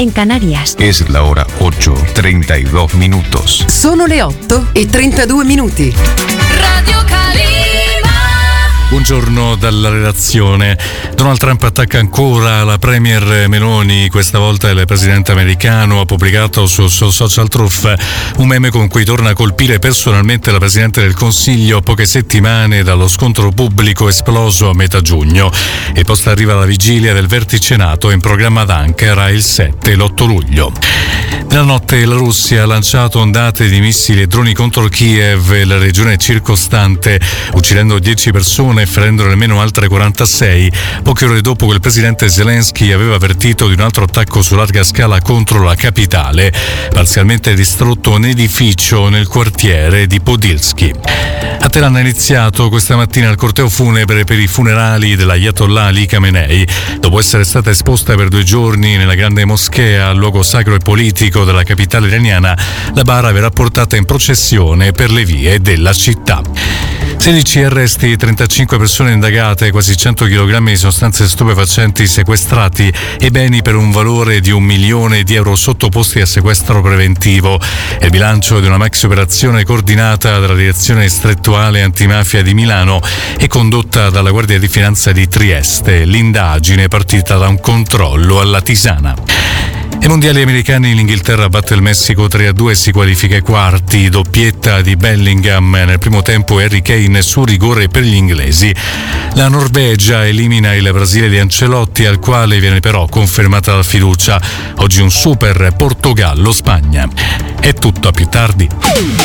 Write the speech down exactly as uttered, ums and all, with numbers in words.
en Canarias. Es la hora ocho, treinta y dos minutos. Sono le otto e trentadue minuti. Radio Calima. Buongiorno dalla redazione. Donald Trump attacca ancora la premier Meloni, questa volta il presidente americano ha pubblicato sul suo social Truth un meme con cui torna a colpire personalmente la presidente del Consiglio a poche settimane dallo scontro pubblico esploso a metà giugno. Il post arriva alla vigilia del vertice NATO in programma ad Ankara il sette e l'otto luglio. Nella notte la Russia ha lanciato ondate di missili e droni contro Kiev e la regione circostante, uccidendo dieci persone e ferendone almeno altre quarantasei, poche ore dopo che il presidente Zelensky aveva avvertito di un altro attacco su larga scala contro la capitale, parzialmente distrutto un edificio nel quartiere di Podilsky. A Teheran è iniziato questa mattina il corteo funebre per i funerali dell'Ayatollah Ali Khamenei. Dopo essere stata esposta per due giorni nella grande moschea, luogo sacro e politico della capitale iraniana, la bara verrà portata in processione per le vie della città. sedici arresti, trentacinque persone indagate, quasi cento chilogrammi di sostanze stupefacenti sequestrati e beni per un valore di un milione di euro sottoposti a sequestro preventivo. È il bilancio di una maxi operazione coordinata dalla direzione distrettuale antimafia di Milano e condotta dalla Guardia di Finanza di Trieste. L'indagine è partita da un controllo alla Tisana. Ai mondiali americani l'Inghilterra batte il Messico tre a due e si qualifica ai quarti, doppietta di Bellingham nel primo tempo e Harry Kane su rigore per gli inglesi. La Norvegia elimina il Brasile di Ancelotti, al quale viene però confermata la fiducia. Oggi un super Portogallo-Spagna. È tutto, a più tardi.